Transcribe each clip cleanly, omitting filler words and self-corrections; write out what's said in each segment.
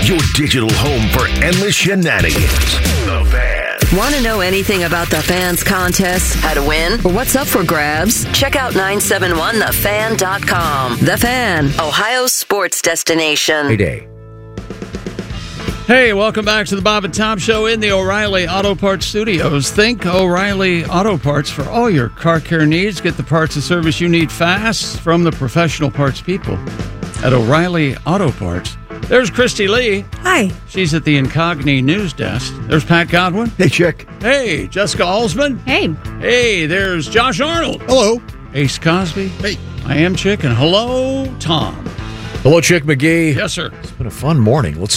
Your digital home for endless shenanigans. The Fan. Want to know anything about the Fan's contests, how to win, or what's up for grabs? Check out 971thefan.com. The Fan, Ohio's sports destination. Hey, day. Hey, welcome back to the Bob and Tom Show in the O'Reilly Auto Parts Studios. Think O'Reilly Auto Parts for all your car care needs. Get the parts and service you need fast from the professional parts people at O'Reilly Auto Parts. There's Christy Lee. Hi. She's at the Incogni News Desk. There's Pat Godwin. Hey, Chick. Hey, Jessica Alsman. Hey. Hey, there's Josh Arnold. Hello. Ace Cosby. Hey. I am Chick, and hello, Tom. Hello, Chick McGee. Yes, sir. It's been a fun morning. Let's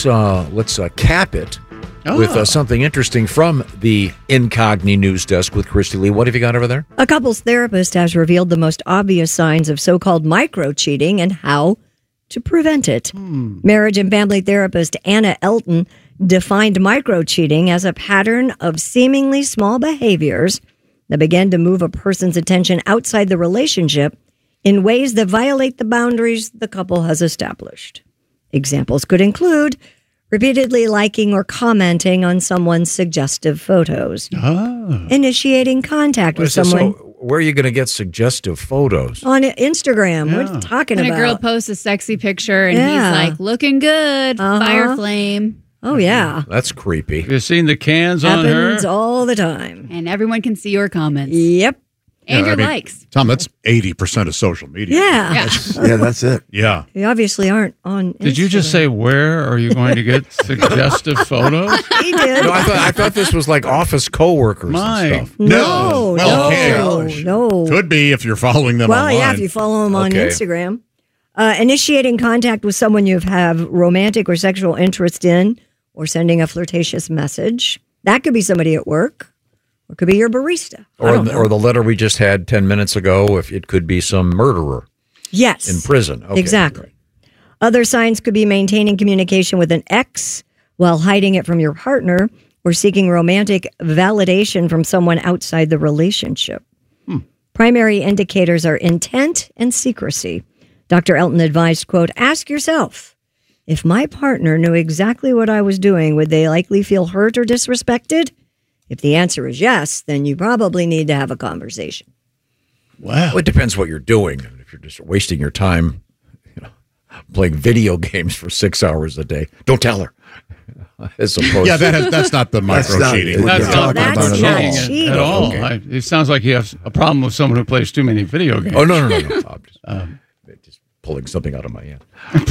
cap it with something interesting from the Incogni News Desk with Christy Lee. What have you got over there? A couples therapist has revealed the most obvious signs of so-called micro-cheating and how to prevent it. Marriage and family therapist Anna Elton defined micro-cheating as a pattern of seemingly small behaviors that begin to move a person's attention outside the relationship in ways that violate the boundaries the couple has established. Examples could include repeatedly liking or commenting on someone's suggestive photos, initiating contact with someone. So where are you going to get suggestive photos? On Instagram. What are you talking When about? a girl posts a sexy picture and Yeah. he's like, looking good, fire flame, Oh, yeah. That's creepy. Have you seen the cans on her? Happens all the time. and everyone can see your comments Yep. and your likes. Tom, that's 80% of social media. Yeah. Yeah. Yeah, that's it. Yeah. You obviously aren't on Instagram. Did you just say where are you going to get suggestive photos? He did. No, I thought this was like office coworkers My. and stuff. No, Well, okay. no. Could be if you're following them Well, online. yeah, if you follow him on Okay. Instagram. Initiating contact with someone you have romantic or sexual interest in, or sending a flirtatious message. That could be somebody at work, or it could be your barista. I don't know. Or the letter we just had 10 minutes ago, if it could be some murderer Yes. in prison. Okay. Exactly. Other signs could be maintaining communication with an ex while hiding it from your partner, or seeking romantic validation from someone outside the relationship. Primary indicators are intent and secrecy. Dr. Elton advised, quote, ask yourself, if my partner knew exactly what I was doing, would they likely feel hurt or disrespected? If the answer is yes, then you probably need to have a conversation. Wow. Well, it depends what you're doing. If you're just wasting your time, playing video games for 6 hours a day, don't tell her. As opposed Yeah, that's not the micro not- cheating. That's That's not not That's not cheating cheating. at all. Okay. It sounds like you have a problem with someone who plays too many video games. Oh, no. I'm just pulling something out of my hand.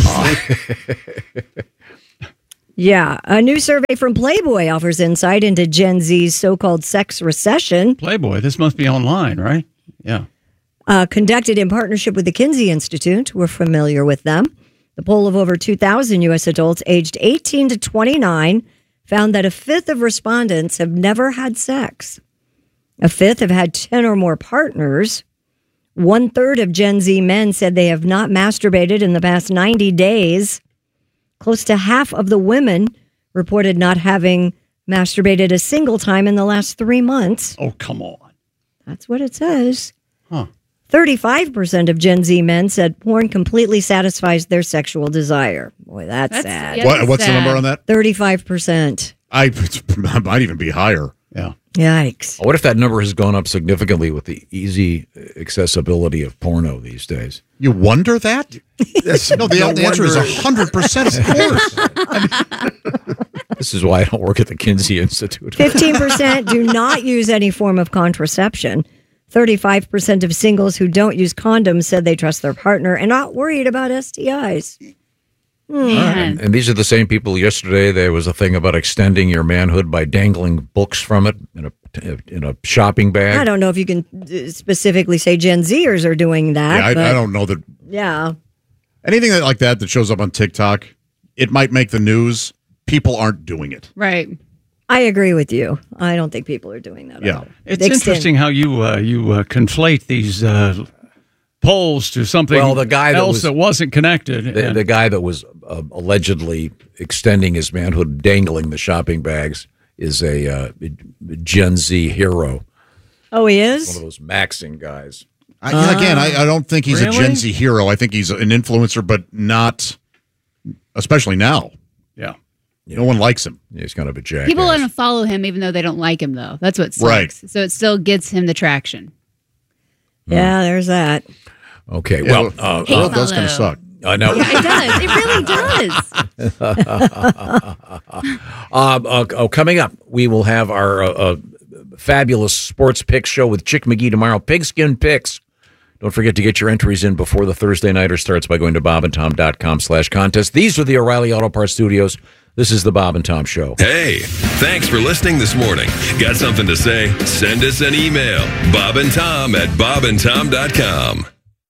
Yeah. A new survey from Playboy offers insight into Gen Z's so-called sex recession. Playboy, this must be online, right? Yeah. Conducted in partnership with the Kinsey Institute. We're familiar with them. The poll of over 2,000 U.S. adults aged 18 to 29 found that a fifth of respondents have never had sex. A fifth have had 10 or more partners. 1/3 of Gen Z men said they have not masturbated in the past 90 days. Close to half of the women reported not having masturbated a single time in the last 3 months. Oh, come on. That's what it says. Huh. 35% of Gen Z men said porn completely satisfies their sexual desire. Boy, that's sad. yeah. What's the number on that? 35%. I might even be higher. Yeah. Yikes. What if that number has gone up significantly with the easy accessibility of porno these days? You wonder that? No, the answer is 100%, of course. This is why I don't work at the Kinsey Institute. 15% do not use any form of contraception. 35% of singles who don't use condoms said they trust their partner and not worried about STIs. Man. And these are the same people. Yesterday, there was a thing about extending your manhood by dangling books from it in a shopping bag. I don't know if you can specifically say Gen Zers are doing that. Yeah, I but don't know that. Yeah. Anything like that shows up on TikTok, it might make the news. People aren't doing it. Right. I agree with you. I don't think people are doing that. Yeah. either. It's They extend- interesting how you conflate these polls to something Well, the guy that else was- that wasn't connected. The guy that was allegedly extending his manhood, dangling the shopping bags, is a Gen Z hero. Oh, he One is? of those maxing guys. Again, I don't think he's Really? a Gen Z hero. I think he's an influencer, but not, especially now. Yeah. No one likes him. He's kind of a jackass. People want to follow him even though they don't like him, though. That's what sucks. Right. So it still gets him the traction. Yeah, there's that. Okay, Yeah, well, the world does kind of suck. I know. Yeah, it does. It really does. Coming up, we will have our fabulous sports picks show with Chick McGee tomorrow. Pigskin Picks. Don't forget to get your entries in before the Thursday Nighter starts by going to bobandtom.com/contest. These are the O'Reilly Auto Parts Studios. This is the Bob and Tom Show. Hey, thanks for listening this morning. Got something to say? Send us an email. bobandtom@bobandtom.com.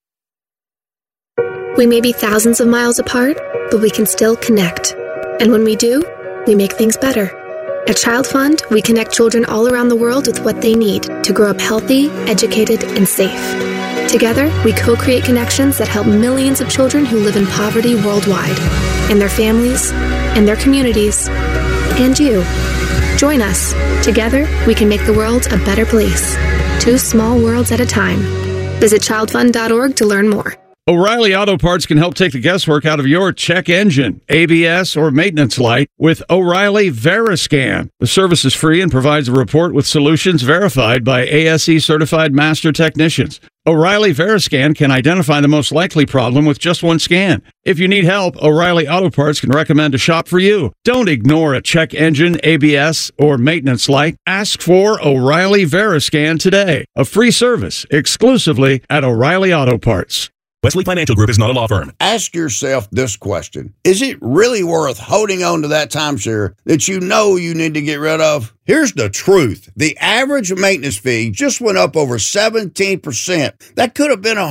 We may be thousands of miles apart, but we can still connect. And when we do, we make things better. At Child Fund, we connect children all around the world with what they need to grow up healthy, educated, and safe. Together, we co-create connections that help millions of children who live in poverty worldwide, and their families, and their communities, and you. Join us. Together, we can make the world a better place. 2 small worlds at a time. Visit childfund.org to learn more. O'Reilly Auto Parts can help take the guesswork out of your check engine, ABS, or maintenance light with O'Reilly Veriscan. The service is free and provides a report with solutions verified by ASE certified master technicians. O'Reilly Veriscan can identify the most likely problem with just one scan. If you need help, O'Reilly Auto Parts can recommend a shop for you. Don't ignore a check engine, ABS, or maintenance light. Ask for O'Reilly Veriscan today. A free service exclusively at O'Reilly Auto Parts. Wesley Financial Group is not a law firm. Ask yourself this question. Is it really worth holding on to that timeshare that you know you need to get rid of? Here's the truth. The average maintenance fee just went up over 17%. That could have been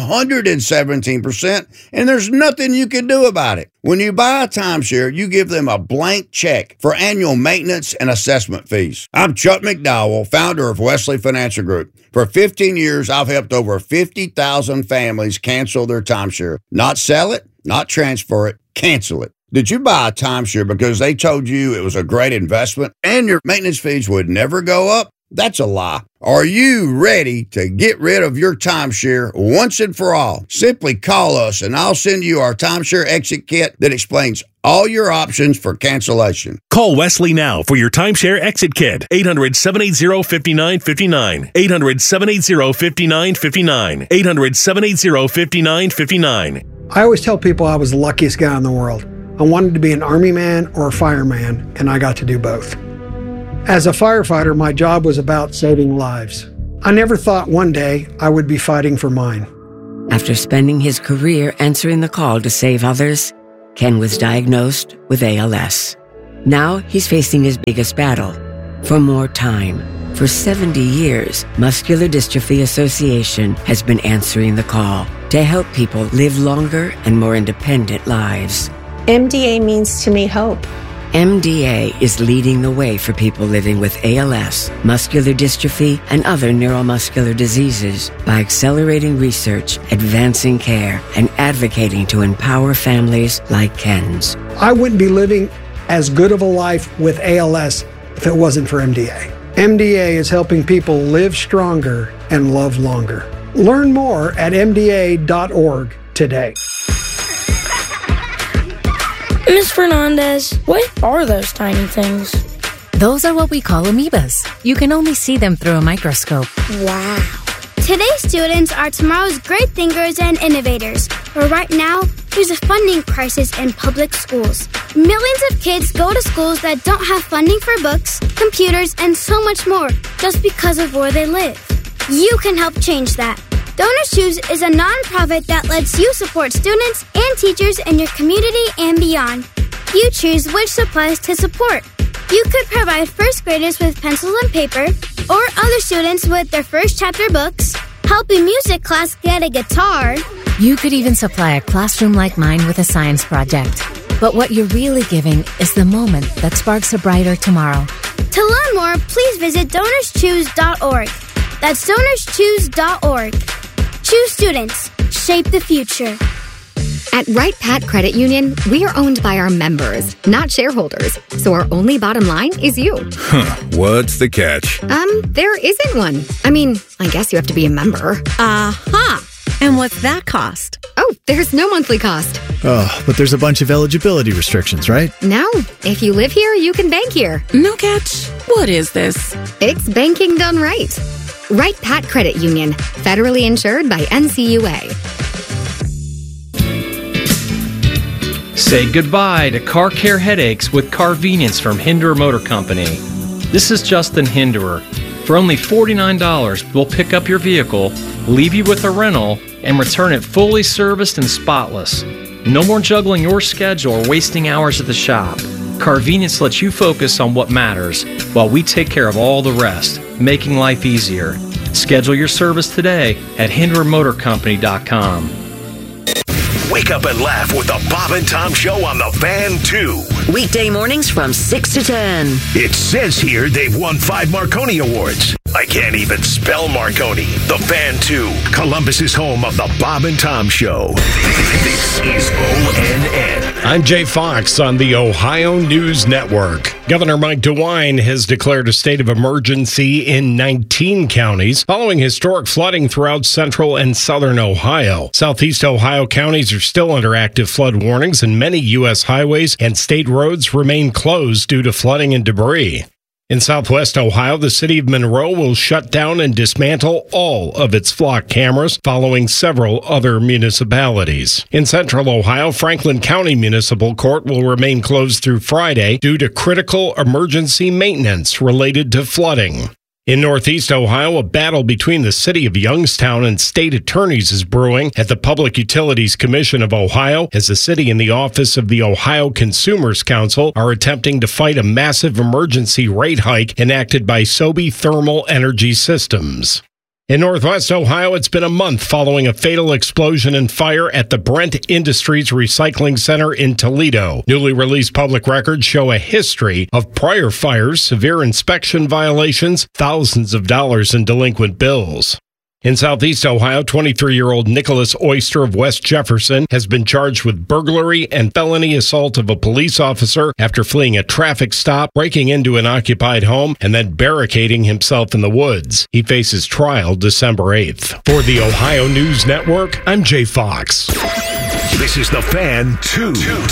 117%, and there's nothing you can do about it. When you buy a timeshare, you give them a blank check for annual maintenance and assessment fees. I'm Chuck McDowell, founder of Wesley Financial Group. For 15 years, I've helped over 50,000 families cancel their timeshare. Not sell it, not transfer it, cancel it. Did you buy a timeshare because they told you it was a great investment and your maintenance fees would never go up? That's a lie. Are you ready to get rid of your timeshare once and for all? Simply call us and I'll send you our timeshare exit kit that explains all your options for cancellation. Call Wesley now for your timeshare exit kit. 800-780-5959. 800-780-5959. 800-780-5959. I always tell people I was the luckiest guy in the world. I wanted to be an army man or a fireman, and I got to do both. As a firefighter, my job was about saving lives. I never thought one day I would be fighting for mine. After spending his career answering the call to save others, Ken was diagnosed with ALS. Now he's facing his biggest battle, for more time. For 70 years, Muscular Dystrophy Association has been answering the call to help people live longer and more independent lives. MDA means to me hope. MDA is leading the way for people living with ALS, muscular dystrophy, and other neuromuscular diseases by accelerating research, advancing care, and advocating to empower families like Ken's. I wouldn't be living as good of a life with ALS if it wasn't for MDA. MDA is helping people live stronger and love longer. Learn more at mda.org today. Ms. Fernandez, what are those tiny things? Those are what we call amoebas. You can only see them through a microscope. Wow. Today's students are tomorrow's great thinkers and innovators. But right now, there's a funding crisis in public schools. Millions of kids go to schools that don't have funding for books, computers, and so much more just because of where they live. You can help change that. Donors Choose is a nonprofit that lets you support students and teachers in your community and beyond. You choose which supplies to support. You could provide first graders with pencils and paper, or other students with their first chapter books, help a music class get a guitar. You could even supply a classroom like mine with a science project. But what you're really giving is the moment that sparks a brighter tomorrow. To learn more, please visit DonorsChoose.org. That's DonorsChoose.org. Choose students. Shape the future. At Wright Pat Credit Union, we are owned by our members, not shareholders. So our only bottom line is you. What's the catch? There isn't one. I mean, I guess you have to be a member. Aha! And what's that cost? Oh, there's no monthly cost. Oh, but there's a bunch of eligibility restrictions, right? No, if you live here, you can bank here. No catch. What is this? It's banking done right. Wright Pat Credit Union, federally insured by NCUA. Say goodbye to car care headaches with Carvenience from Hinderer Motor Company. This is Justin Hinderer. For only $49, we'll pick up your vehicle, leave you with a rental, and return it fully serviced and spotless. No more juggling your schedule or wasting hours at the shop. Carvenience lets you focus on what matters while we take care of all the rest, making life easier. Schedule your service today at HindererMotorCompany.com. Wake up and laugh with the Bob and Tom Show on the Fan 2. Weekday mornings from 6 to 10. It says here they've won 5 Marconi Awards. I can't even spell Marconi. The Fan 2, Columbus's home of the Bob and Tom Show. This is ONN. I'm Jay Fox on the Ohio News Network. Governor Mike DeWine has declared a state of emergency in 19 counties following historic flooding throughout central and southern Ohio. Southeast Ohio counties are still under active flood warnings, and many U.S. highways and state roads remain closed due to flooding and debris. In southwest Ohio, the city of Monroe will shut down and dismantle all of its flock cameras, following several other municipalities. In central Ohio, Franklin County Municipal Court will remain closed through Friday due to critical emergency maintenance related to flooding. In northeast Ohio, a battle between the city of Youngstown and state attorneys is brewing at the Public Utilities Commission of Ohio, as the city and the Office of the Ohio Consumers Council are attempting to fight a massive emergency rate hike enacted by Sobe Thermal Energy Systems. In northwest Ohio, it's been a month following a fatal explosion and fire at the Brent Industries Recycling Center in Toledo. Newly released public records show a history of prior fires, severe inspection violations, thousands of dollars in delinquent bills. In southeast Ohio, 23-year-old Nicholas Oyster of West Jefferson has been charged with burglary and felony assault of a police officer after fleeing a traffic stop, breaking into an occupied home, and then barricading himself in the woods. He faces trial December 8th. For the Ohio News Network, I'm Jay Fox. This is the Fan 2.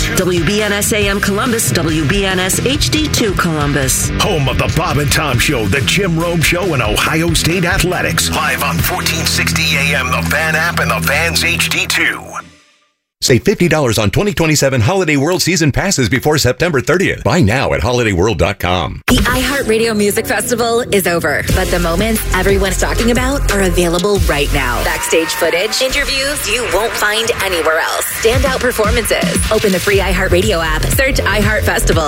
WBNS AM Columbus, WBNS HD2 Columbus. Home of the Bob and Tom Show, the Jim Rome Show, and Ohio State Athletics. Live on 1460 AM, the Fan app, and the Fan's HD2. Save $50 on 2027 Holiday World Season Passes before September 30th. Buy now at holidayworld.com. The iHeartRadio Music Festival is over, but the moments everyone's talking about are available right now. Backstage footage, interviews you won't find anywhere else, standout performances. Open the free iHeartRadio app, search iHeart Festival.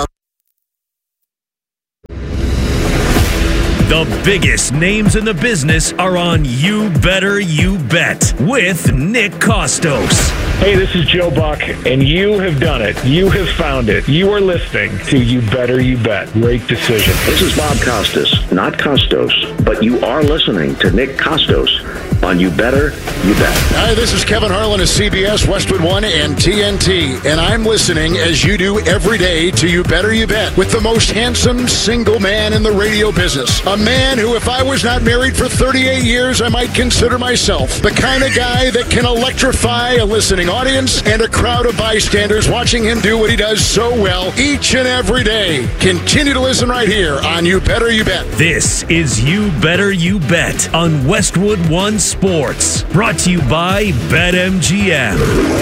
The biggest names in the business are on You Better You Bet with Nick Costos. Hey, this is Joe Buck, and you have done it. You have found it. You are listening to You Better You Bet. Great decision. This is Bob Costas, not Costos, but you are listening to Nick Costos on You Better You Bet. Hi, this is Kevin Harlan of CBS, Westwood One, and TNT, and I'm listening as you do every day to You Better You Bet with the most handsome single man in the radio business. A man who, if I was not married for 38 years, I might consider myself the kind of guy that can electrify a listening audience and a crowd of bystanders watching him do what he does so well each and every day. Continue to listen right here on You Better You Bet. This is You Better You Bet on Westwood One Sports. Brought to you by BetMGM.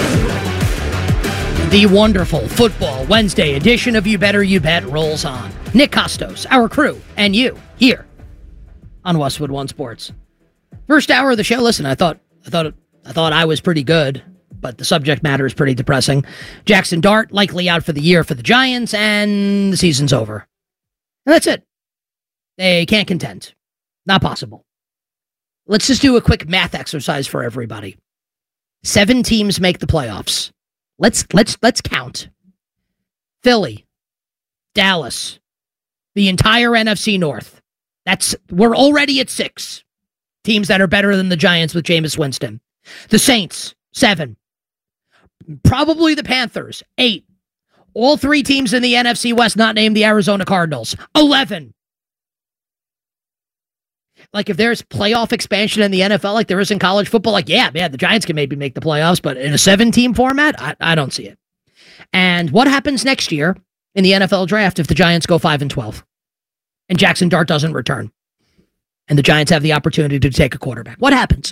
The wonderful Football Wednesday edition of You Better You Bet rolls on. Nick Costos, our crew, and you here on Westwood One Sports. First hour of the show. Listen, I thought I was pretty good, but the subject matter is pretty depressing. Jackson Dart likely out for the year for the Giants, and the season's over. And that's it. They can't contend. Not possible. Let's just do a quick math exercise for everybody. 7 teams make the playoffs. Let's count. Philly, Dallas, the entire NFC North. We're already at 6 teams that are better than the Giants with Jameis Winston. The Saints, 7. Probably the Panthers, 8. All 3 teams in the NFC West not named the Arizona Cardinals, 11. like if there's playoff expansion in the NFL like there is in college football, like, yeah, the Giants can maybe make the playoffs, but in a 7-team format, I don't see it. And what happens next year in the NFL draft if the Giants go 5-12 and Jackson Dart doesn't return and the Giants have the opportunity to take a quarterback? What happens?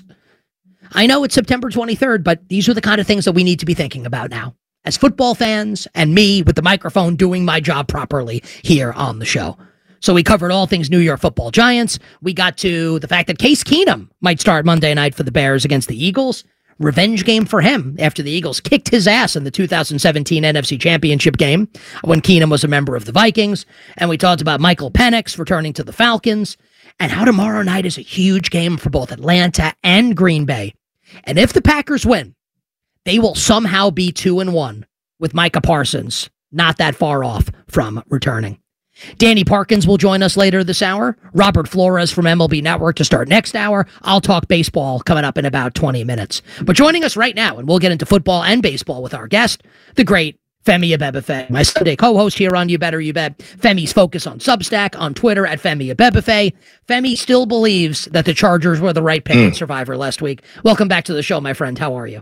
I know it's September 23rd, but these are the kind of things that we need to be thinking about now as football fans and me with the microphone doing my job properly here on the show. So we covered all things New York Football Giants. We got to the fact that Case Keenum might start Monday night for the Bears against the Eagles. Revenge game for him after the Eagles kicked his ass in the 2017 NFC Championship game when Keenum was a member of the Vikings. And we talked about Michael Penix returning to the Falcons and how tomorrow night is a huge game for both Atlanta and Green Bay. And if the Packers win, they will somehow be 2-1 with Micah Parsons not that far off from returning. Danny Parkins will join us later this hour. Robert Flores from MLB Network to start next hour. I'll talk baseball coming up in about 20 minutes. But joining us right now, and we'll get into football and baseball with our guest, the great Femi Abebefe, my Sunday co-host here on You Better You Bet. Femi's focus on Substack, on Twitter at Femi Abebefe. Femi still believes that the Chargers were the right pick in Survivor last week. Welcome back to the show, my friend. How are you?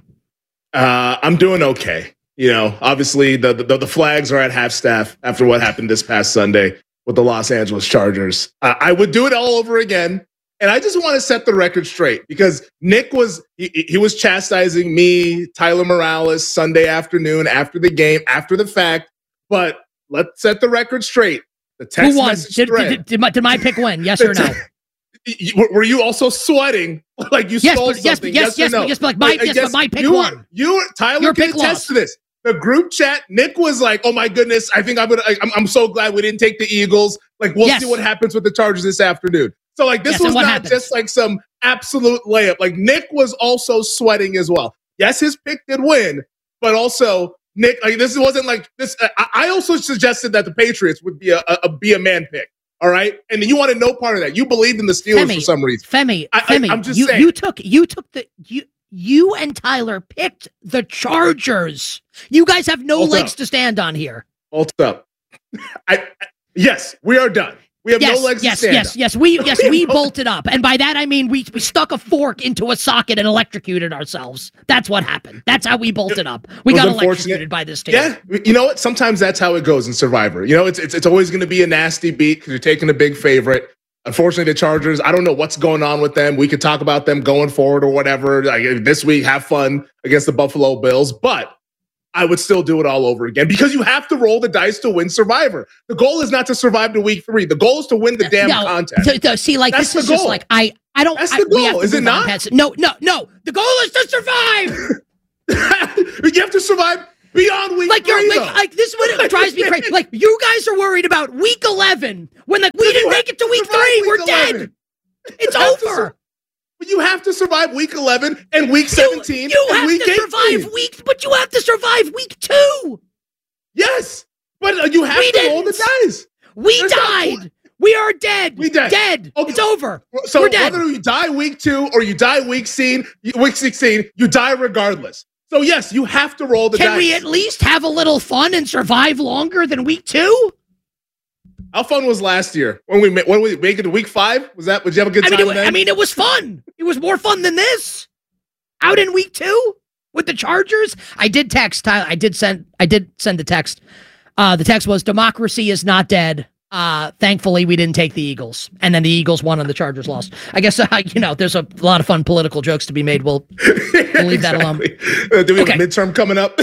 I'm doing okay. You know, obviously the flags are at half staff after what happened this past Sunday with the Los Angeles Chargers. I would do it all over again. And I just want to set the record straight because Nick was chastising me, Tyler Morales, Sunday afternoon after the game, after the fact. But let's set the record straight. The text Who won? message thread. Did my pick win? Yes or no? Were you also sweating like you stole something? Yes, or no? But my pick won. Tyler can attest to this. The group chat, Nick was like, "Oh my goodness, I think I'm so glad we didn't take the Eagles. Like, we'll see what happens with the Chargers this afternoon." So, like, this was not just like some absolute layup. Like, Nick was also sweating as well. Yes, his pick did win, but also Nick, like, this wasn't like this. I also suggested that the Patriots would be a man pick. All right, and you wanted no part of that. You believed in the Steelers for some reason. Femi, I'm just saying. You and Tyler picked the Chargers. You guys have no legs to stand on here. Hold up. Yes, we are done. We have no legs to stand on. We bolted up. And by that, I mean we stuck a fork into a socket and electrocuted ourselves. That's what happened. That's how we bolted up. We got electrocuted by this team. Yeah, you know what? Sometimes that's how it goes in Survivor. You know, it's always going to be a nasty beat because you're taking a big favorite. Unfortunately, the Chargers, I don't know what's going on with them. We could talk about them going forward or whatever. Like, this week, have fun against the Buffalo Bills. But I would still do it all over again because you have to roll the dice to win Survivor. The goal is not to survive to week 3. The goal is to win the damn contest. See, like, that's this is the goal. just like, I don't. That's the goal, is it not? No. The goal is to survive. You have to survive beyond week 3, like this is what drives me crazy. Like, you guys are worried about week 11 when we didn't make it to week 3. We're dead. It's over. But you have to survive week 11 and week 17. You have to survive but you have to survive week 2. Yes, but you have to roll the dice. We died. We are dead. We dead. Okay. It's over. So we're dead. Whether you die week 2 or you die week 16, you die regardless. So yes, you have to roll the dice. Can we at least have a little fun and survive longer than week 2? How fun was last year when we make it to week 5? Would you have a good time? I mean, it was fun. It was more fun than this. Out in week 2 with the Chargers. I did text Tyler. I did send the text. The text was, "Democracy is not dead. Thankfully, we didn't take the Eagles." And then the Eagles won and the Chargers lost. I guess, there's a lot of fun political jokes to be made. We'll leave that alone. Do we have a midterm coming up?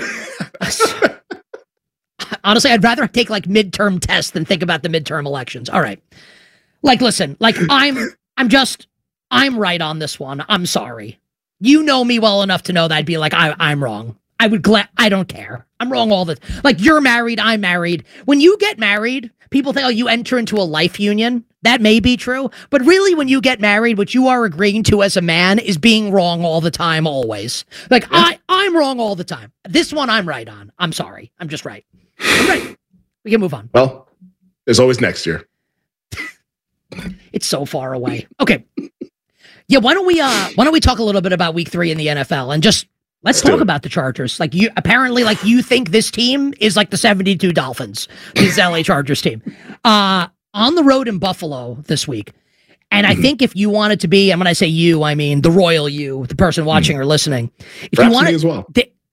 Honestly, I'd rather take like midterm tests than think about the midterm elections. All right. Like, listen, like I'm right on this one. I'm sorry. You know me well enough to know that I'd be like, I'm wrong. I don't care. I'm wrong all the time. Like, you're married, I'm married. When you get married, people think, oh, you enter into a life union. That may be true. But really, when you get married, what you are agreeing to as a man is being wrong all the time, always. Like, yeah. I'm wrong all the time. This one I'm right on. I'm sorry. I'm just right. I'm right. We can move on. Well, there's always next year. It's so far away. Okay. Yeah, why don't we talk a little bit about week 3 in the NFL and just let's talk about the Chargers. Like, you think this team is like the 72 Dolphins, this LA Chargers team. On the road in Buffalo this week. And I think if you wanted to be, and when I say you, I mean the royal you, the person watching or listening. If perhaps you want me as well.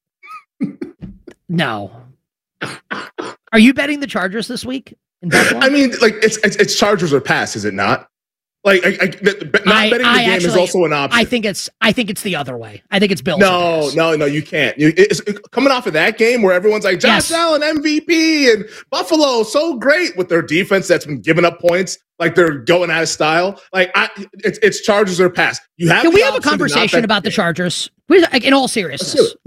No. Are you betting the Chargers this week in Buffalo? I mean, like it's Chargers or pass, is it not? Like not betting the game is also an option. I think it's the other way. I think it's Bills. No, you can't. It's coming off of that game where everyone's like Josh Allen MVP and Buffalo so great with their defense that's been giving up points, like they're going out of style. Like it's Chargers or pass. You have. Can we have a conversation about the Chargers? In all seriousness,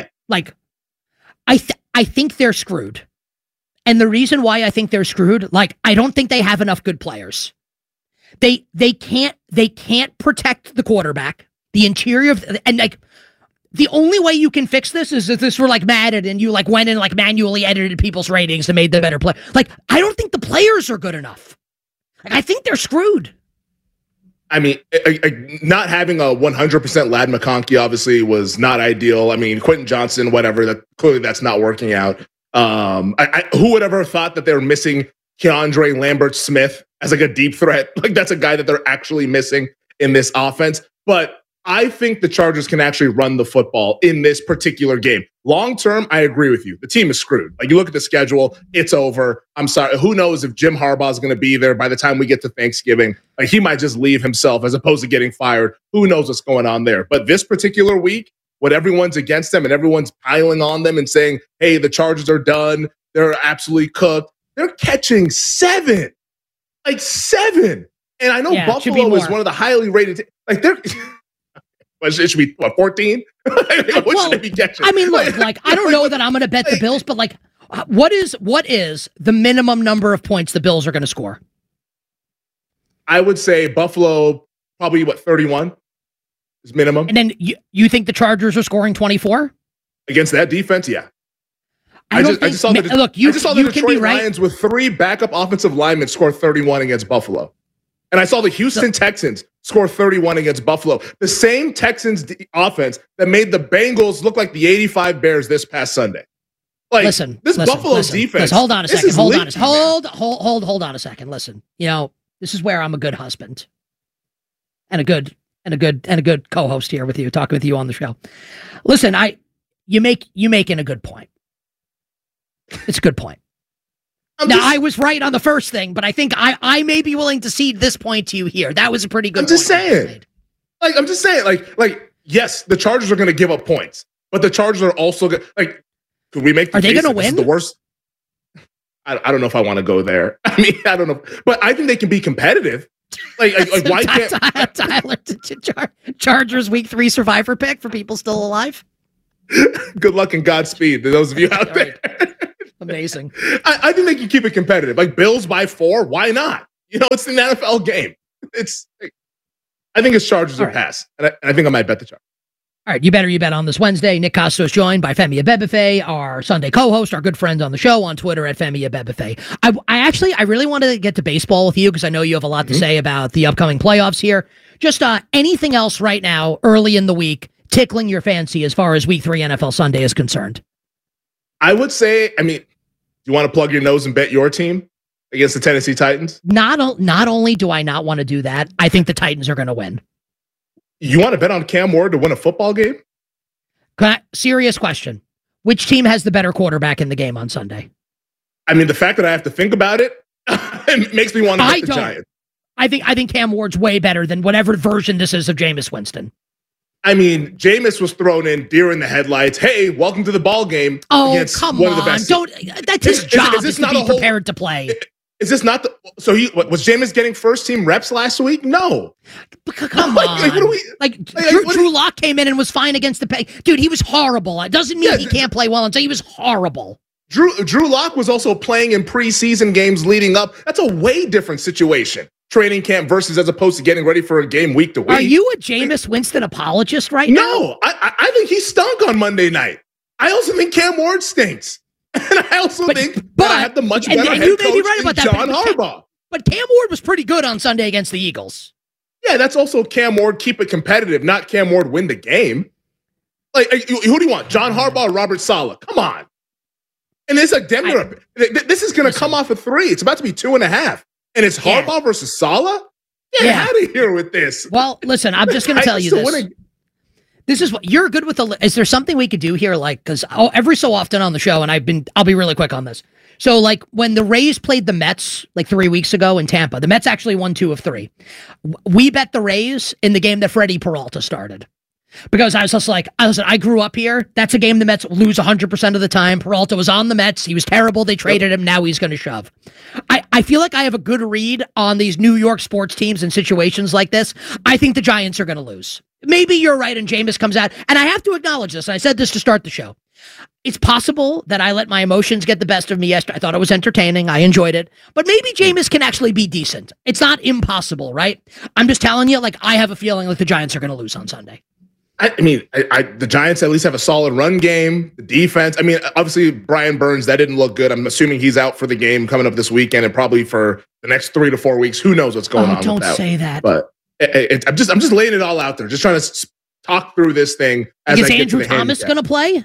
I think they're screwed, and the reason why I think they're screwed, like I don't think they have enough good players. They can't protect the quarterback. The interior and like the only way you can fix this is if this were like Madden and you like went and like manually edited people's ratings and made them better play. Like I don't think the players are good enough. Like, I think they're screwed. I mean, not having a 100% Lad McConkey obviously was not ideal. I mean, Quentin Johnson, whatever. Clearly that's not working out. Who would ever thought that they were missing Keandre Lambert-Smith as like a deep threat? Like that's a guy that they're actually missing in this offense. But I think the Chargers can actually run the football in this particular game. Long term, I agree with you. The team is screwed. Like you look at the schedule, it's over. I'm sorry. Who knows if Jim Harbaugh is going to be there by the time we get to Thanksgiving? Like he might just leave himself as opposed to getting fired. Who knows what's going on there? But this particular week, when everyone's against them and everyone's piling on them and saying, hey, the Chargers are done. They're absolutely cooked. They're catching 7. Like 7. And I know Buffalo is one of the highly rated. Like they're. It should be 14. What should they be catching? I mean, look, like I don't know that I'm going to bet the Bills, but like, what is the minimum number of points the Bills are going to score? I would say Buffalo probably 31 is minimum. And then you think the Chargers are scoring 24 against that defense? Yeah. I just saw the Detroit Lions with 3 backup offensive linemen score 31 against Buffalo. And I saw the Houston Texans score 31 against Buffalo. The same Texans offense that made the Bengals look like the 85 Bears this past Sunday. Like, Buffalo defense. Hold on a second. Hold on a second. Listen, this is where I'm a good husband and a good co-host here with you, talking with you on the show. Listen, you making a good point. It's a good point. I was right on the first thing, but I think I may be willing to cede this point to you here. That was a pretty good point. I'm just saying. Yes, the Chargers are going to give up points, but the Chargers are also could we make the Are they going to win? The worst. I don't know if I want to go there. I mean, I don't know, but I think they can be competitive. Why can't Tyler Chargers Week 3 survivor pick for people still alive? Good luck and Godspeed to those of you out there. Amazing. I think they can keep it competitive. Like Bills by 4, why not? It's an NFL game. I think it's Chargers or pass, and I think I might bet the Chargers. All right, you bet on this Wednesday. Nick Kostos joined by Femi Abebefe, our Sunday co-host, our good friend on the show on Twitter at Femi Abebefe. I really wanted to get to baseball with you because I know you have a lot to say about the upcoming playoffs here. Just anything else right now, early in the week, tickling your fancy as far as Week 3 NFL Sunday is concerned? I would say, do you want to plug your nose and bet your team against the Tennessee Titans? Not only do I not want to do that, I think the Titans are going to win. You want to bet on Cam Ward to win a football game? Serious question. Which team has the better quarterback in the game on Sunday? The fact that I have to think about it, it makes me want to bet the Giants. I think Cam Ward's way better than whatever version this is of Jameis Winston. Jameis was thrown in deer in the headlights. Hey, welcome to the ball game. Oh, come on! That's his job. Is this not to be prepared to play? Is this not the? So was Jameis getting first team reps last week? No. Come on! Drew Lock came in and was fine against the dude. He was horrible. It doesn't mean he can't play well. Until he was horrible. Drew Lock was also playing in preseason games leading up. That's a way different situation. Training camp versus as opposed to getting ready for a game week to week. Are you a Jameis Winston apologist right now? No, I think he stunk on Monday night. I also think Cam Ward stinks. And I also think that I have the much better head coach than John Harbaugh. But Cam Ward was pretty good on Sunday against the Eagles. Yeah, that's also Cam Ward keep it competitive, not Cam Ward win the game. Who do you want? John Harbaugh or Robert Saleh? Come on. And it's this is going to come off of 3. It's about to be 2.5. And it's Harbaugh versus Saleh? Get out of here with this. Well, listen, I'm just going to tell you this. This is what you're good with. Is there something we could do here? Like, because every so often on the show, and I'll be really quick on this. So, like, when the Rays played the Mets like 3 weeks ago in Tampa, the Mets actually won 2 of 3. We bet the Rays in the game that Freddie Peralta started. Because I was just like, I grew up here. That's a game the Mets lose 100% of the time. Peralta was on the Mets. He was terrible. They traded him. Now he's going to shove. I feel like I have a good read on these New York sports teams in situations like this. I think the Giants are going to lose. Maybe you're right and Jameis comes out. And I have to acknowledge this. And I said this to start the show. It's possible that I let my emotions get the best of me yesterday. I thought it was entertaining. I enjoyed it. But maybe Jameis can actually be decent. It's not impossible, right? I'm just telling you, like, I have a feeling like the Giants are going to lose on Sunday. I mean, the Giants at least have a solid run game. The defense, I mean, obviously Brian Burns, that didn't look good. I'm assuming he's out for the game coming up this weekend and probably for the next 3 to 4 weeks. Who knows what's going on? Don't say that. But I'm just laying it all out there. Just trying to talk through this thing. Is Andrew Thomas going to play?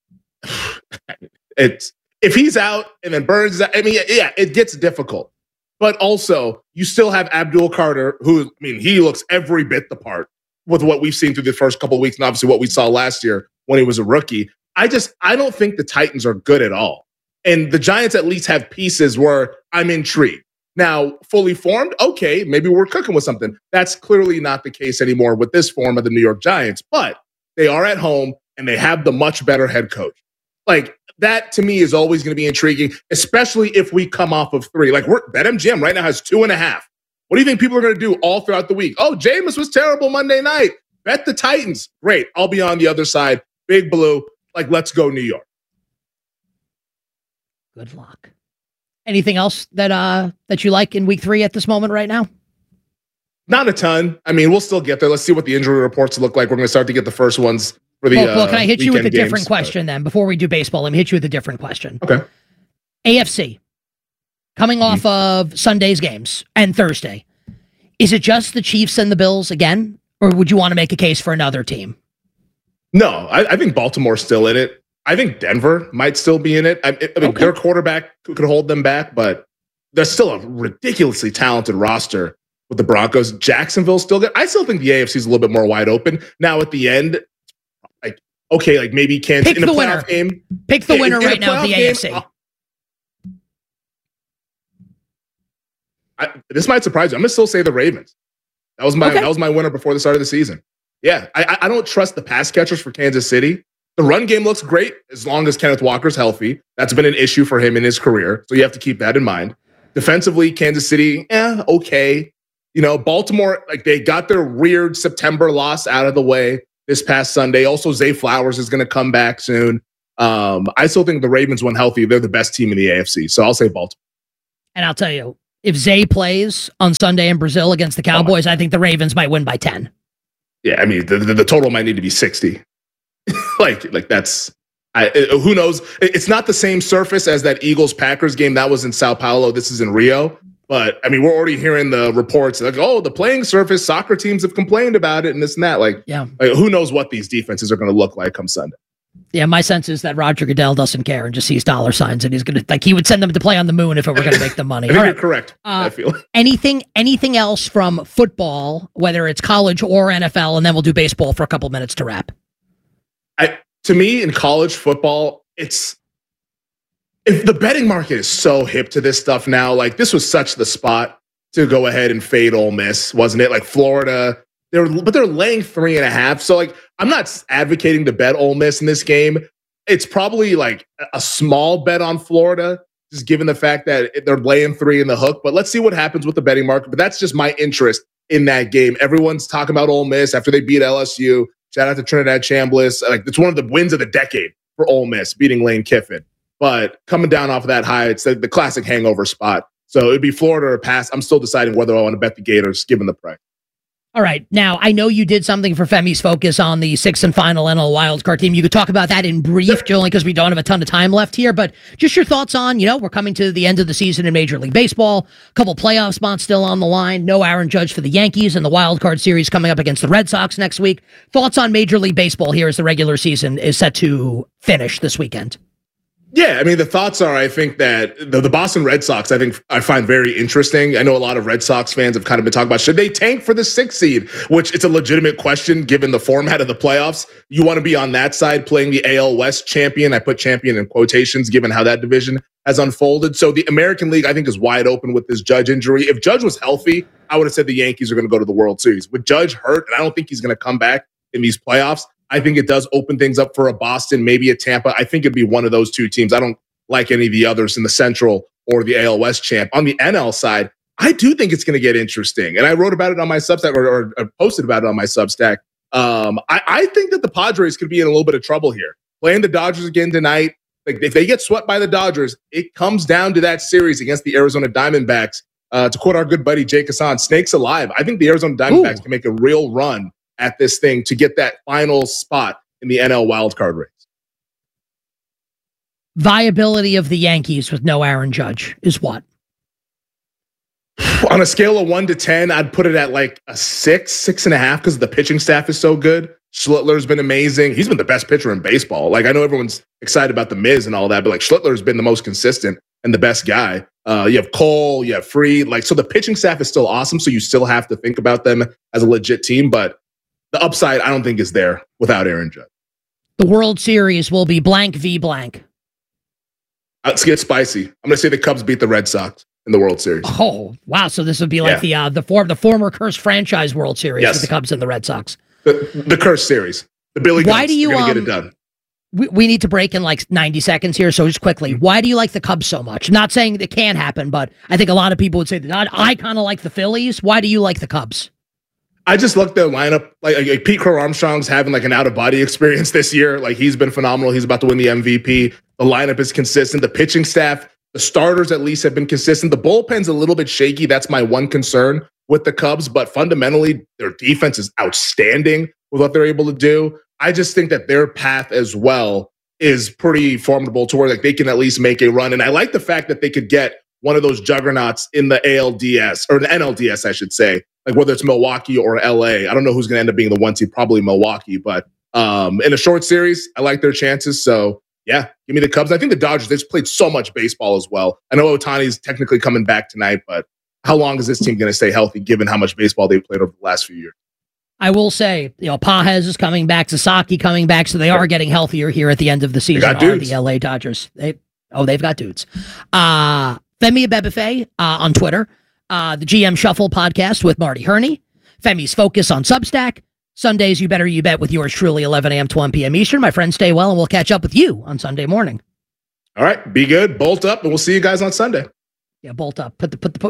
If he's out and then Burns is out, I mean, yeah, it gets difficult. But also, you still have Abdul Carter, who, I mean, he looks every bit the part with what we've seen through the first couple of weeks and obviously what we saw last year when he was a rookie. I don't think the Titans are good at all. And the Giants at least have pieces where I'm intrigued. Now, fully formed, okay, maybe we're cooking with something. That's clearly not the case anymore with this form of the New York Giants, but they are at home and they have the much better head coach. Like, that to me is always going to be intriguing, especially if we come off of 3. Like, BetMGM right now has 2.5. What do you think people are going to do all throughout the week? Oh, Jameis was terrible Monday night. Bet the Titans. Great. I'll be on the other side. Big Blue. Like, let's go New York. Good luck. Anything else that you like in week 3 at this moment right now? Not a ton. I mean, we'll still get there. Let's see what the injury reports look like. We're going to start to get the first ones for the well, can I hit you with a different question then? Before we do baseball, let me hit you with a different question. Okay. AFC. Coming off of Sunday's games and Thursday, is it just the Chiefs and the Bills again? Or would you want to make a case for another team? No, I think Baltimore's still in it. I think Denver might still be in it. I mean, their quarterback could hold them back, but there's still a ridiculously talented roster with the Broncos. Jacksonville's still good. I still think the AFC is a little bit more wide open. Now at the end, like, okay, like maybe Kansas in a playoff game. Pick the winner right now of the AFC. This might surprise you. I'm going to still say the Ravens. That was my winner before the start of the season. Yeah, I don't trust the pass catchers for Kansas City. The run game looks great as long as Kenneth Walker's healthy. That's been an issue for him in his career, so you have to keep that in mind. Defensively, Kansas City, okay. You know, Baltimore, like, they got their weird September loss out of the way this past Sunday. Also, Zay Flowers is going to come back soon. I still think the Ravens, when healthy, they're the best team in the AFC, so I'll say Baltimore. And I'll tell you, if Zay plays on Sunday in Brazil against the Cowboys, I think the Ravens might win by 10. Yeah, I mean, the total might need to be 60. like that's, who knows? It's not the same surface as that Eagles-Packers game. That was in Sao Paulo. This is in Rio. But, I mean, we're already hearing the reports like, oh, the playing surface, soccer teams have complained about it and this and that. Like, who knows what these defenses are going to look like come Sunday. Yeah, my sense is that Roger Goodell doesn't care and just sees dollar signs, and he's going to, like, he would send them to play on the moon if it were going to make them money. I think you're correct. I feel anything else from football, whether it's college or NFL, and then we'll do baseball for a couple minutes to wrap. To me, in college football, if the betting market is so hip to this stuff now. Like, this was such the spot to go ahead and fade Ole Miss, wasn't it? Like, Florida. They're laying 3.5. So, like, I'm not advocating to bet Ole Miss in this game. It's probably like a small bet on Florida, just given the fact that they're laying 3 in the hook. But let's see what happens with the betting market. But that's just my interest in that game. Everyone's talking about Ole Miss after they beat LSU. Shout out to Trinidad Chambliss. Like, it's one of the wins of the decade for Ole Miss, beating Lane Kiffin. But coming down off of that high, it's the classic hangover spot. So it'd be Florida or pass. I'm still deciding whether I want to bet the Gators, given the price. All right. Now, I know you did something for Femi's Focus on the 6th and final NL wildcard team. You could talk about that in brief, only because we don't have a ton of time left here. But just your thoughts on, we're coming to the end of the season in Major League Baseball. A couple playoff spots still on the line. No Aaron Judge for the Yankees, and the wildcard series coming up against the Red Sox next week. Thoughts on Major League Baseball here as the regular season is set to finish this weekend? Yeah, I mean, the thoughts are, I think that the Boston Red Sox, I find very interesting. I know a lot of Red Sox fans have kind of been talking about, should they tank for the 6th seed? Which it's a legitimate question given the format of the playoffs. You want to be on that side playing the AL West champion. I put champion in quotations given how that division has unfolded. So the American League, I think, is wide open with this Judge injury. If Judge was healthy, I would have said the Yankees are going to go to the World Series. With Judge hurt, and I don't think he's going to come back in these playoffs, I think it does open things up for a Boston, maybe a Tampa. I think it'd be one of those two teams. I don't like any of the others in the Central or the AL West champ. On the NL side, I do think it's going to get interesting. And I wrote about it on my Substack or posted about it on my Substack. I think that the Padres could be in a little bit of trouble here. Playing the Dodgers again tonight. Like, if they get swept by the Dodgers, it comes down to that series against the Arizona Diamondbacks. To quote our good buddy Jake Hassan, snakes alive. I think the Arizona Diamondbacks can make a real run at this thing to get that final spot in the NL wildcard race. Viability of the Yankees with no Aaron Judge is what? On a scale of 1 to 10, I'd put it at like a 6.5, because the pitching staff is so good. Schlittler's been amazing. He's been the best pitcher in baseball. Like, I know everyone's excited about the Miz and all that, but like Schlittler's been the most consistent and the best guy. You have Cole, you have Fried. Like, so the pitching staff is still awesome. So you still have to think about them as a legit team, but the upside, I don't think, is there without Aaron Judge. The World Series will be blank v blank. Let's get spicy. I'm going to say the Cubs beat the Red Sox in the World Series. Oh, wow. So this would be like the former cursed franchise World Series with the Cubs and the Red Sox. The cursed series. The Billy Guns. Why do you going to get it done? We need to break in like 90 seconds here, so just quickly. Why do you like the Cubs so much? Not saying it can't happen, but I think a lot of people would say that I kind of like the Phillies. Why do you like the Cubs? I just looked at the lineup. Like Pete Crow Armstrong's having like an out-of-body experience this year. Like, he's been phenomenal. He's about to win the MVP. The lineup is consistent. The pitching staff, the starters at least have been consistent. The bullpen's a little bit shaky. That's my one concern with the Cubs. But fundamentally, their defense is outstanding with what they're able to do. I just think that their path as well is pretty formidable to where like they can at least make a run. And I like the fact that they could get one of those juggernauts in the ALDS, or the NLDS, I should say. Like, whether it's Milwaukee or LA, I don't know who's going to end up being the 1 seed, probably Milwaukee. But in a short series, I like their chances. So, yeah, give me the Cubs. I think the Dodgers, they've played so much baseball as well. I know Ohtani's technically coming back tonight, but how long is this team going to stay healthy given how much baseball they've played over the last few years? I will say, Pages is coming back, Sasaki coming back, so they are getting healthier here at the end of the season. The LA Dodgers. They've got dudes. Femi Abebefe on Twitter. The GM Shuffle podcast with Marty Herney. Femi's Focus on Substack. Sundays, You Better You Bet with yours truly, 11 a.m. to 1 p.m. Eastern. My friends, stay well, and we'll catch up with you on Sunday morning. All right, be good, bolt up, and we'll see you guys on Sunday. Yeah, bolt up.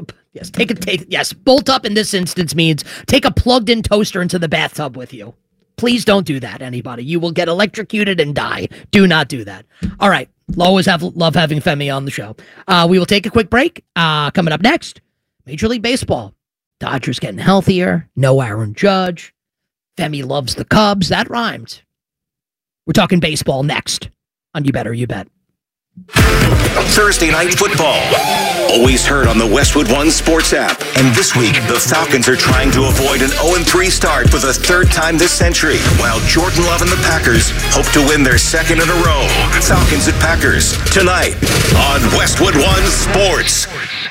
Yes, bolt up in this instance means take a plugged-in toaster into the bathtub with you. Please don't do that, anybody. You will get electrocuted and die. Do not do that. All right, always love having Femi on the show. We will take a quick break. Coming up next, Major League Baseball. Dodgers getting healthier. No Aaron Judge. Femi loves the Cubs. That rhymed. We're talking baseball next on You Better You Bet. Thursday Night Football. Always heard on the Westwood One Sports app. And this week, the Falcons are trying to avoid an 0-3 start for the third time this century, while Jordan Love and the Packers hope to win their second in a row. Falcons at Packers, tonight on Westwood One Sports.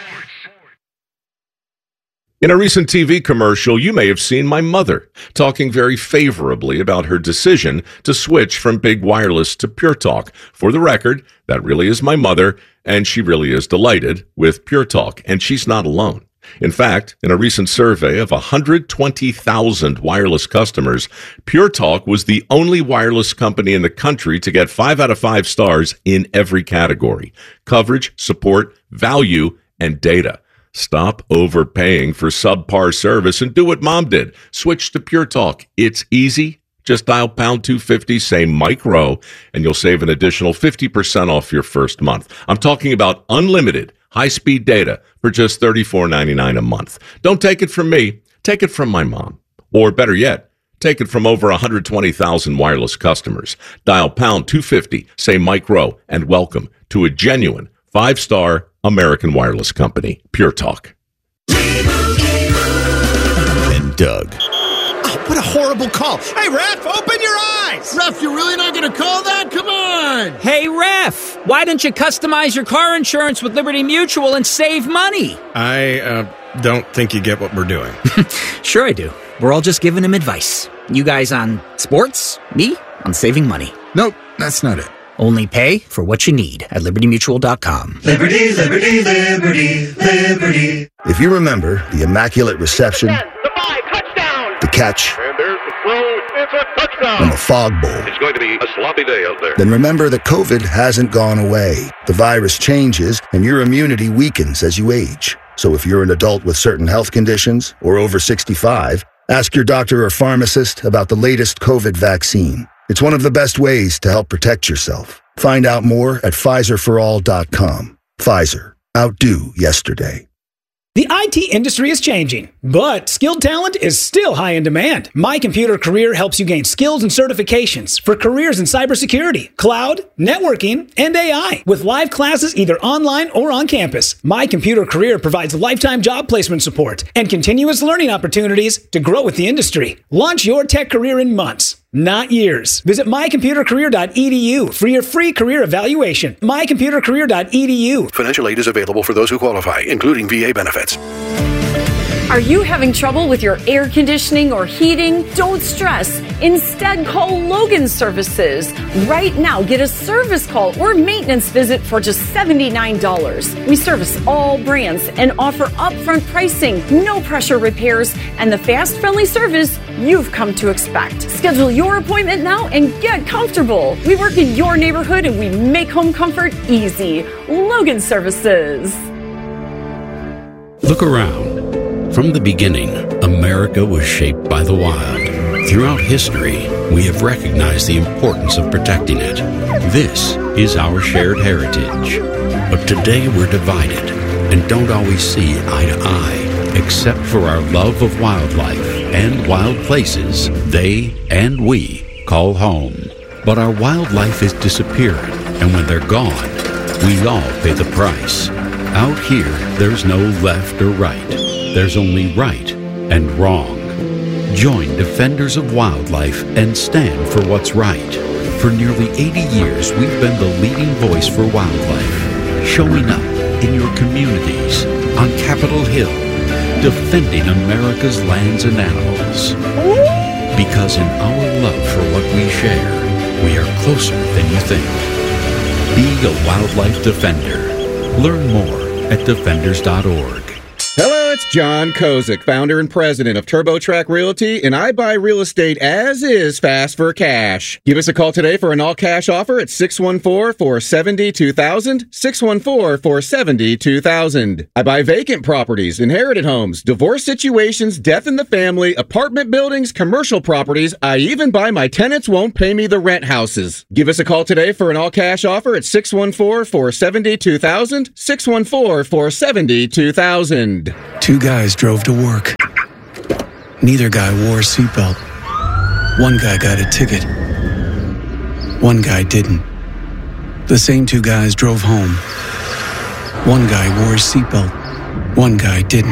In a recent TV commercial, you may have seen my mother talking very favorably about her decision to switch from Big Wireless to Pure Talk. For the record, that really is my mother, and she really is delighted with Pure Talk, and she's not alone. In fact, in a recent survey of 120,000 wireless customers, Pure Talk was the only wireless company in the country to get 5 out of 5 stars in every category: coverage, support, value, and data. Stop overpaying for subpar service and do what Mom did. Switch to Pure Talk. It's easy. Just dial pound 250, say Mike Rowe, and you'll save an additional 50% off your first month. I'm talking about unlimited high-speed data for just $34.99 a month. Don't take it from me. Take it from my mom. Or better yet, take it from over 120,000 wireless customers. Dial pound 250, say Mike Rowe, and welcome to a genuine 5-star American wireless company, Pure Talk. And Doug. Oh, what a horrible call. Hey, ref, open your eyes. Ref, you're really not going to call that? Come on. Hey, ref. Why don't you customize your car insurance with Liberty Mutual and save money? I don't think you get what we're doing. Sure I do. We're all just giving him advice. You guys on sports, me on saving money. Nope, that's not it. Only pay for what you need at libertymutual.com. Liberty, liberty, liberty, liberty. If you remember the immaculate reception, 10, the 5, touchdown, the catch, and there's the throw, it's a touchdown, and the fog bowl, it's going to be a sloppy day out there. Then remember that COVID hasn't gone away. The virus changes, and your immunity weakens as you age. So if you're an adult with certain health conditions or over 65, ask your doctor or pharmacist about the latest COVID vaccine. It's one of the best ways to help protect yourself. Find out more at PfizerForAll.com. Pfizer. Outdo yesterday. The IT industry is changing, but skilled talent is still high in demand. My Computer Career helps you gain skills and certifications for careers in cybersecurity, cloud, networking, and AI, with live classes either online or on campus. My Computer Career provides lifetime job placement support and continuous learning opportunities to grow with the industry. Launch your tech career in months, not years. Visit mycomputercareer.edu for your free career evaluation. mycomputercareer.edu. Financial aid is available for those who qualify, including VA benefits. Are you having trouble with your air conditioning or heating? Don't stress. Instead, call Logan Services. Right now, get a service call or maintenance visit for just $79. We service all brands and offer upfront pricing, no pressure repairs, and the fast, friendly service you've come to expect. Schedule your appointment now and get comfortable. We work in your neighborhood and we make home comfort easy. Logan Services. Look around. From the beginning, America was shaped by the wild. Throughout history, we have recognized the importance of protecting it. This is our shared heritage. But today we're divided and don't always see eye to eye, except for our love of wildlife and wild places they and we call home. But our wildlife is disappearing, and when they're gone, we all pay the price. Out here, there's no left or right. There's only right and wrong. Join Defenders of Wildlife and stand for what's right. For nearly 80 years, we've been the leading voice for wildlife, showing up in your communities, on Capitol Hill, defending America's lands and animals. Because in our love for what we share, we are closer than you think. Be a wildlife defender. Learn more at defenders.org. Hello, it's John Kozik, founder and president of TurboTrack Realty, and I buy real estate as is fast for cash. Give us a call today for an all-cash offer at 614-470-2000, 614-470-2000. I buy vacant properties, inherited homes, divorce situations, death in the family, apartment buildings, commercial properties. I even buy my tenants won't pay me the rent houses. Give us a call today for an all-cash offer at 614-470-2000, 614-470-2000. Two guys drove to work. Neither guy wore a seatbelt. One guy got a ticket. One guy didn't. The same two guys drove home. One guy wore his seatbelt. One guy didn't.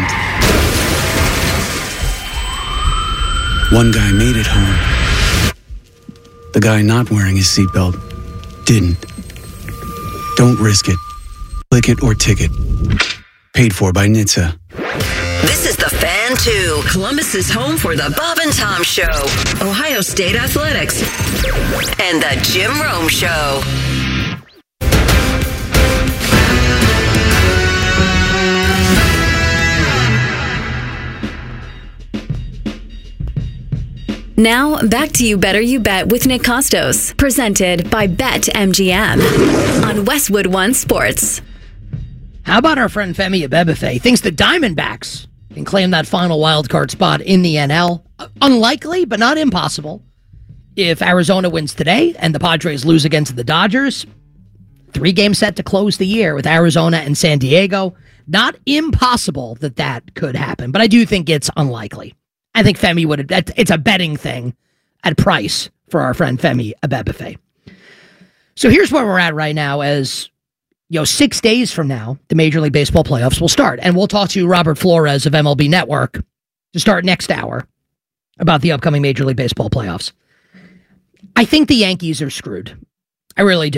One guy made it home. The guy not wearing his seatbelt didn't. Don't risk it. Click it or ticket. Paid for by NHTSA. This is the Fan 2, Columbus's home for the Bob and Tom Show, Ohio State Athletics, and the Jim Rome Show. Now, back to You Better You Bet with Nick Costos, presented by BetMGM on Westwood One Sports. How about our friend Femi Abebefe thinks the Diamondbacks can claim that final wild card spot in the NL? Unlikely, but not impossible. If Arizona wins today and the Padres lose against the Dodgers, 3-game set to close the year with Arizona and San Diego. Not impossible that could happen, but I do think it's unlikely. I think Femi would have, it's a betting thing at price for our friend Femi Abebefe. So here's where we're at right now as 6 days from now, the Major League Baseball playoffs will start. And we'll talk to Robert Flores of MLB Network to start next hour about the upcoming Major League Baseball playoffs. I think the Yankees are screwed. I really do.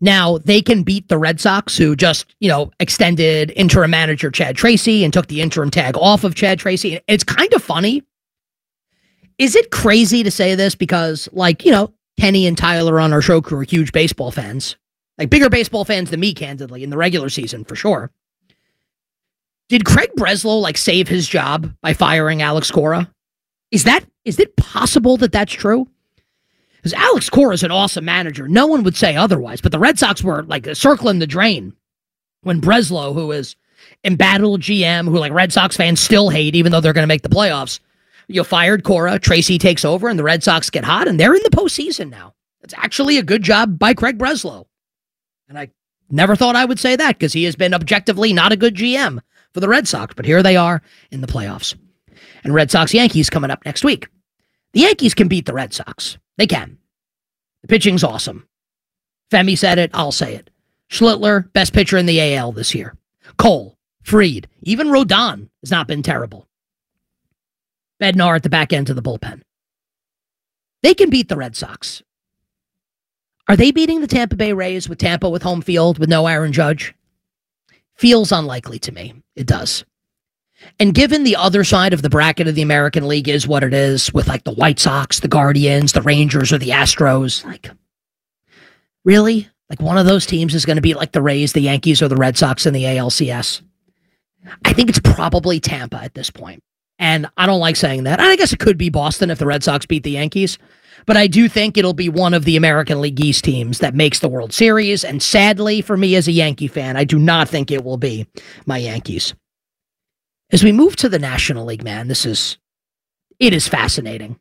Now, they can beat the Red Sox, who just, extended interim manager Chad Tracy and took the interim tag off of Chad Tracy. It's kind of funny. Is it crazy to say this? Because, Kenny and Tyler on our show crew are huge baseball fans. Like, bigger baseball fans than me, candidly, in the regular season, for sure. Did Craig Breslow, save his job by firing Alex Cora? Is it possible that that's true? Because Alex Cora is an awesome manager. No one would say otherwise, but the Red Sox were, circling the drain when Breslow, who is embattled GM, who, Red Sox fans still hate, even though they're going to make the playoffs, fired Cora, Tracy takes over, and the Red Sox get hot, and they're in the postseason now. It's actually a good job by Craig Breslow. And I never thought I would say that, because he has been objectively not a good GM for the Red Sox, but here they are in the playoffs. And Red Sox-Yankees coming up next week. The Yankees can beat the Red Sox. They can. The pitching's awesome. Femi said it, I'll say it. Schlittler, best pitcher in the AL this year. Cole, Fried, even Rodon has not been terrible. Bednar at the back end of the bullpen. They can beat the Red Sox. Are they beating the Tampa Bay Rays with Tampa with home field with no Aaron Judge? Feels unlikely to me. It does. And given the other side of the bracket of the American League is what it is, with the White Sox, the Guardians, the Rangers, or the Astros, really? One of those teams is going to be the Rays, the Yankees, or the Red Sox in the ALCS? I think it's probably Tampa at this point. And I don't like saying that. I guess it could be Boston if the Red Sox beat the Yankees. But I do think it'll be one of the American League East teams that makes the World Series. And sadly, for me as a Yankee fan, I do not think it will be my Yankees. As we move to the National League, man, it is fascinating.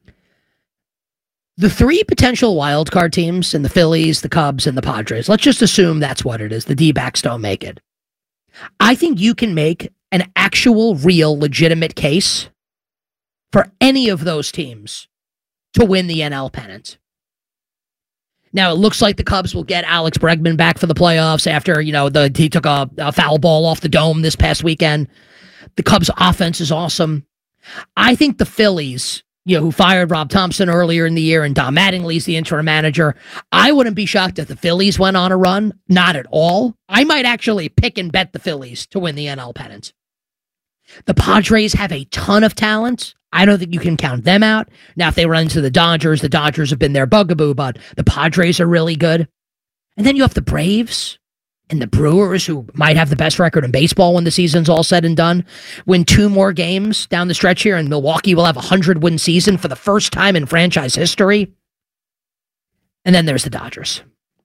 The three potential wildcard teams in the Phillies, the Cubs, and the Padres, let's just assume that's what it is. The D-backs don't make it. I think you can make an actual, real, legitimate case for any of those teams to win the NL pennant. Now, it looks like the Cubs will get Alex Bregman back for the playoffs after, he took a foul ball off the dome this past weekend. The Cubs' offense is awesome. I think the Phillies, who fired Rob Thompson earlier in the year, and Don Mattingly's the interim manager, I wouldn't be shocked if the Phillies went on a run. Not at all. I might actually pick and bet the Phillies to win the NL pennant. The Padres have a ton of talent. I don't think you can count them out. Now, if they run into the Dodgers have been their bugaboo, but the Padres are really good. And then you have the Braves and the Brewers, who might have the best record in baseball when the season's all said and done, win 2 more games down the stretch here, and Milwaukee will have a 100-win season for the first time in franchise history. And then there's the Dodgers.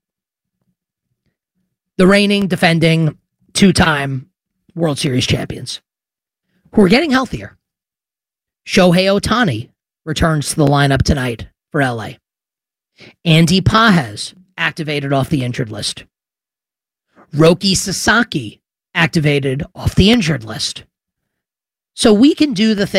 The reigning, defending, 2-time World Series champions, who are getting healthier. Shohei Ohtani returns to the lineup tonight for LA. Andy Pages activated off the injured list. Roki Sasaki activated off the injured list. So we can do the thing